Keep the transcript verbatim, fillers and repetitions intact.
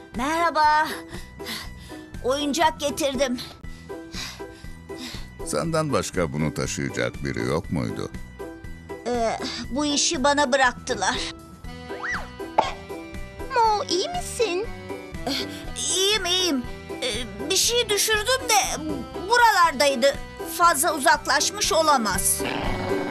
Merhaba. Oyuncak getirdim. Senden başka bunu taşıyacak biri yok muydu? Ee, bu işi bana bıraktılar. Mo, iyi misin? İyiyim iyiyim. Ee, bir şey düşürdüm de buralardaydı. Fazla uzaklaşmış olamaz.